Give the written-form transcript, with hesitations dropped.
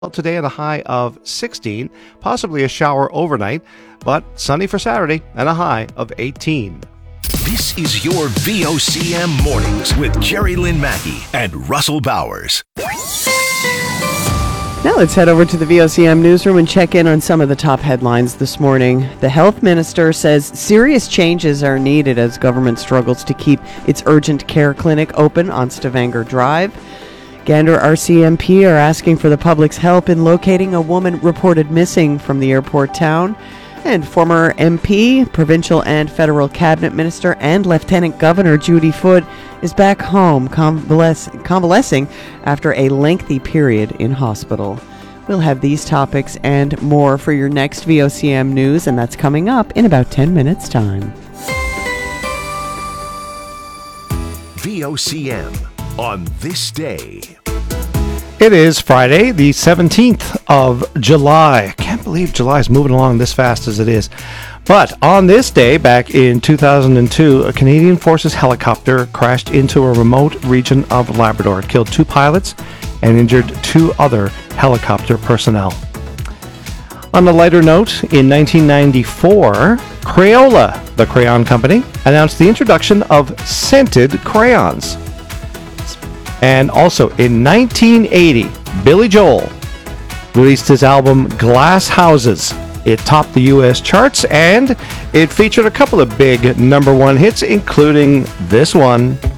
Today at a high of 16, possibly a shower overnight, but sunny for Saturday and a high of 18. This is your VOCM Mornings with Jerry Lynn Mackey and Russell Bowers. Now let's head over to the VOCM newsroom and check in on some of the top headlines this morning. The health minister says serious changes are needed as government struggles to keep its urgent care clinic open on Stavanger Drive. Gander RCMP are asking for the public's help in locating a woman reported missing from the airport town. And former MP, provincial and federal cabinet minister, and Lieutenant Governor Judy Foote is back home convalescing after a lengthy period in hospital. We'll have these topics and more for your next VOCM news, and that's coming up in about 10 minutes' time. VOCM on this day. It is Friday, the 17th of July. I can't believe July is moving along this fast as it is. But on this day, back in 2002, a Canadian Forces helicopter crashed into a remote region of Labrador. It killed 2 pilots and injured 2 other helicopter personnel. On a lighter note, in 1994, Crayola, the crayon company, announced the introduction of scented crayons. And also in 1980, Billy Joel released his album Glass Houses. It topped the U.S. charts and it featured a couple of big number 1 hits, including this one.